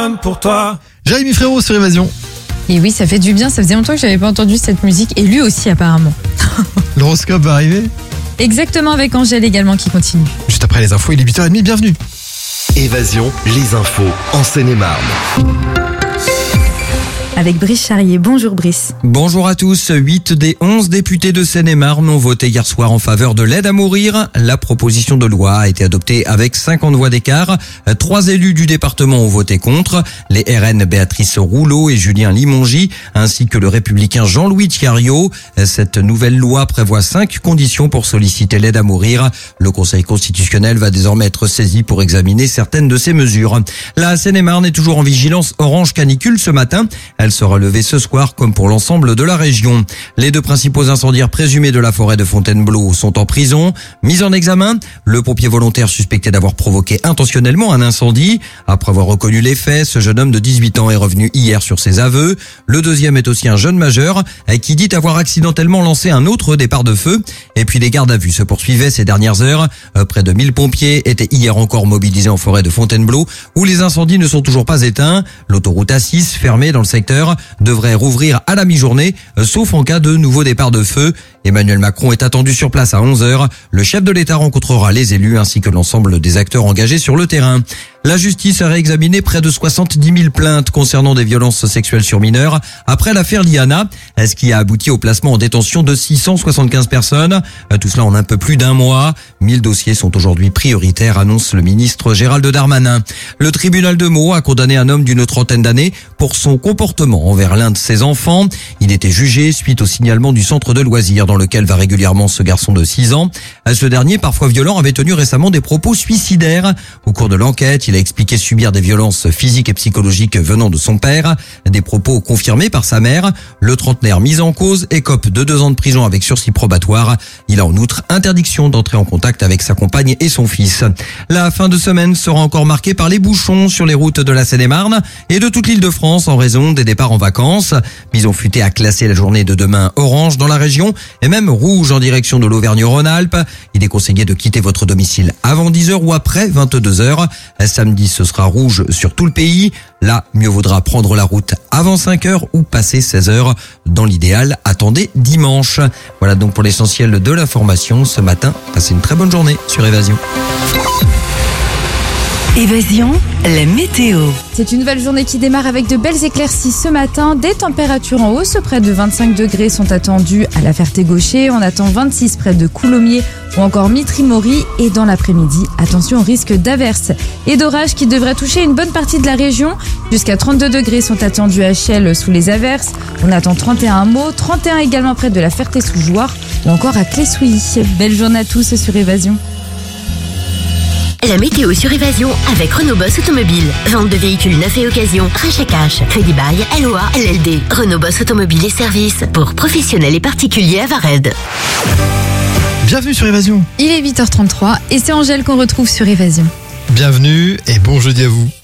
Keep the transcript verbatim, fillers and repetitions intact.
même pour toi. Jérémy Frérot sur Évasion. Et oui, ça fait du bien, ça faisait longtemps que j'avais pas entendu cette musique, et lui aussi apparemment. L'horoscope va arriver Exactement, avec Angèle également qui continue. juste après les infos, il est huit heures trente, bienvenue. Évasion, les infos en Seine-et-Marne. Avec Brice Charrier. Bonjour Brice. Bonjour à tous. huit des onze députés de Seine-et-Marne ont voté hier soir en faveur de l'aide à mourir. La proposition de loi a été adoptée avec cinquante voix d'écart. Trois élus du département ont voté contre. Les R N Béatrice Rouleau et Julien Limongi, ainsi que le républicain Jean-Louis Thierriot. Cette nouvelle loi prévoit cinq conditions pour solliciter l'aide à mourir. Le Conseil constitutionnel va désormais être saisi pour examiner certaines de ces mesures. La Seine-et-Marne est toujours en vigilance orange canicule ce matin. Elle sera levée ce soir comme pour l'ensemble de la région. Les deux principaux incendiaires présumés de la forêt de Fontainebleau sont en prison. Mis en examen, le pompier volontaire suspecté d'avoir provoqué intentionnellement un incendie. Après avoir reconnu les faits, ce jeune homme de dix-huit ans est revenu hier sur ses aveux. Le deuxième est aussi un jeune majeur qui dit avoir accidentellement lancé un autre départ de feu. Et puis les gardes à vue se poursuivaient ces dernières heures. Près de mille pompiers étaient hier encore mobilisés en forêt de Fontainebleau où les incendies ne sont toujours pas éteints. L'autoroute A six fermée dans le secteur devrait rouvrir à la mi-journée, sauf en cas de nouveau départ de feu. Emmanuel Macron est attendu sur place à onze heures. Le chef de l'État rencontrera les élus ainsi que l'ensemble des acteurs engagés sur le terrain. La justice a réexaminé près de soixante-dix mille plaintes concernant des violences sexuelles sur mineurs après l'affaire Liana, ce qui a abouti au placement en détention de six cent soixante-quinze personnes. Tout cela en un peu plus d'un mois. mille dossiers sont aujourd'hui prioritaires, annonce le ministre Gérald Darmanin. Le tribunal de Meaux a condamné un homme d'une trentaine d'années pour son comportement envers l'un de ses enfants. Il était jugé suite au signalement du centre de loisirs dans lequel va régulièrement ce garçon de six ans. Ce dernier, parfois violent, avait tenu récemment des propos suicidaires. Au cours de l'enquête, il a expliqué subir des violences physiques et psychologiques venant de son père. Des propos confirmés par sa mère. Le trentenaire mis en cause écope de deux ans de prison avec sursis probatoire. Il a en outre interdiction d'entrer en contact avec sa compagne et son fils. La fin de semaine sera encore marquée par les bouchons sur les routes de la Seine-et-Marne et de toute l'île de France en raison des départs en vacances. Bison Futé a classé la journée de demain orange dans la région et même rouge en direction de l'Auvergne-Rhône-Alpes. Il est conseillé de quitter votre domicile avant dix heures ou après vingt-deux heures. Samedi, ce sera rouge sur tout le pays. Là, mieux vaudra prendre la route avant cinq heures ou passer seize heures. Dans l'idéal, attendez dimanche. Voilà donc pour l'essentiel de l'information ce matin. Passez une très bonne journée sur Évasion. Évasion, la météo. C'est une nouvelle journée qui démarre avec de belles éclaircies ce matin. Des températures en hausse, près de vingt-cinq degrés sont attendues à la Ferté-Gaucher. On attend vingt-six près de Coulommiers ou encore Mitry-Mory. Et dans l'après-midi, attention au risque d'averses et d'orages qui devraient toucher une bonne partie de la région. Jusqu'à trente-deux degrés sont attendus à Chelles sous les averses. On attend trente et un à Meaux, trente et un également près de la Ferté-sous-Jouarre ou encore à Clé-Souilly. Belle journée à tous sur Évasion. La météo sur Évasion avec Renault Boss Automobile. Vente de véhicules neufs et occasion, rachat cash, crédit bail, L O A, L L D. Renault Boss Automobile et services pour professionnels et particuliers à Vared. Bienvenue sur Évasion. Il est huit heures trente-trois et c'est Angèle qu'on retrouve sur Évasion. Bienvenue et bon jeudi à vous.